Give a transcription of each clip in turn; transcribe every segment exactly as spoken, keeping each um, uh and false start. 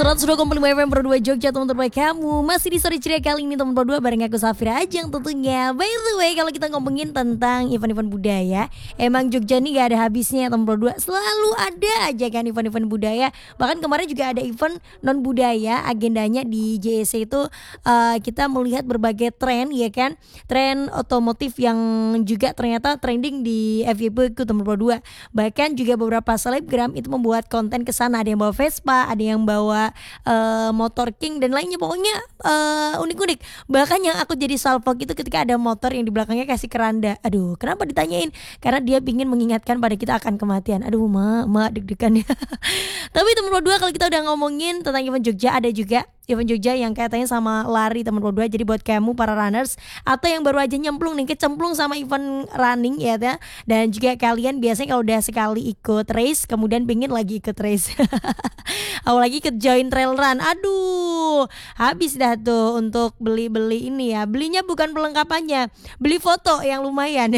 seratus dua koma lima F M Pro dua Jogja, teman terbaik kamu. Masih di sore ceria kali ini teman Pro dua bareng aku Safira Ajeng tentunya. By the way, kalau kita ngomongin tentang event-event budaya, emang Jogja nih gak ada habisnya teman Pro dua. Selalu ada aja kan event-event budaya. Bahkan kemarin juga ada event non budaya. Agendanya di J E C itu uh, kita melihat berbagai tren, ya kan. Tren otomotif yang juga ternyata trending di F Y P ku teman Pro dua. Bahkan juga beberapa selebgram itu membuat konten ke sana. Ada yang bawa Vespa, ada yang bawa uh, motor King dan lainnya, pokoknya uh, unik-unik. Bahkan yang aku jadi salvo itu ketika ada motor yang di belakangnya kasih keranda. Aduh, kenapa ditanyain? Karena dia ingin mengingatkan pada kita akan kematian. Aduh, ma, ma deg-degan ya. Tapi teman Pro dua, kalau kita udah ngomongin tentang event Jogja, ada juga event Jogja yang kaitannya sama lari teman Pro dua. Jadi buat kamu para runners atau yang baru aja nyemplung nih, kecemplung sama event running ya, dan juga kalian biasanya kalau udah sekali ikut race kemudian pengen lagi ikut race. Apalagi ikut join trail run. Aduh, habis dah tuh untuk beli-beli ini ya. Belinya bukan perlengkapannya, beli foto yang lumayan.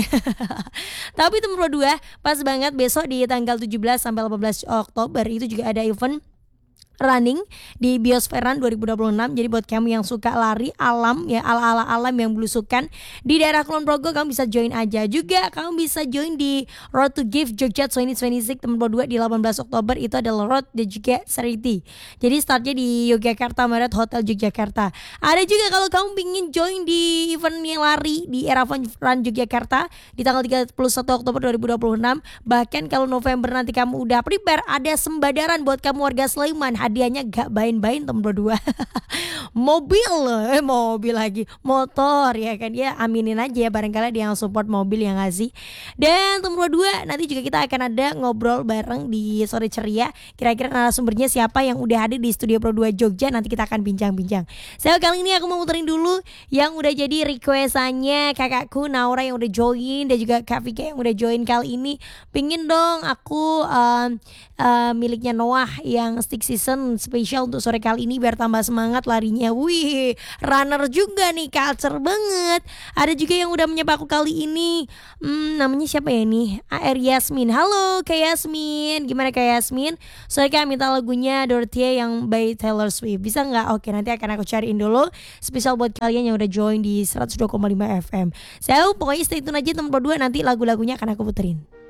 Tapi teman Pro dua, pas banget besok di tanggal tujuh belas sampai delapan belas Oktober itu juga ada event running di Biosferan dua ribu dua puluh enam. Jadi buat kamu yang suka lari alam ya, ala-ala alam yang belusukan di daerah Kulon Progo, kamu bisa join aja. Juga kamu bisa join di Road to Give Jogja dua ribu dua puluh enam teman Pro dua di delapan belas Oktober. Itu adalah road dan juga charity. Jadi startnya di Yogyakarta Marriott Hotel Yogyakarta. Ada juga kalau kamu ingin join di event yang lari di Era Fun Run Yogyakarta di tanggal tiga puluh satu Oktober dua ribu dua puluh enam. Bahkan kalau November nanti kamu udah prepare, ada sembadaran buat kamu warga Sleman. Hadiahnya gak bain-bain temen berdua. Mobil loh, eh mobil lagi, motor ya kan ya, aminin aja ya, barangkali dia yang support mobil yang ngasih. Dan temen berdua nanti juga kita akan ada ngobrol bareng di sore ceria. Kira-kira narasumbernya siapa yang udah ada di studio Pro dua Jogja, nanti kita akan bincang-bincang. Saya kali ini aku mau muterin dulu yang udah jadi requestannya kakakku Naura yang udah join, dan juga Kak Vika yang udah join kali ini. Pingin dong aku um, uh, miliknya Noah yang stick season spesial untuk sore kali ini biar tambah semangat larinya. Wih, runner juga nih, culture banget. Ada juga yang udah menyapa aku kali ini. Hmm, namanya siapa ya nih? A R Yasmin. Halo Kak Yasmin, gimana Kak Yasmin? Soalnya Kak minta lagunya Dorothea yang by Taylor Swift. Bisa nggak? Oke, nanti akan aku cariin dulu. Spesial buat kalian yang udah join di seratus dua koma lima F M. Saya pokoknya stay tune aja teman berdua, nanti lagu-lagunya akan aku puterin.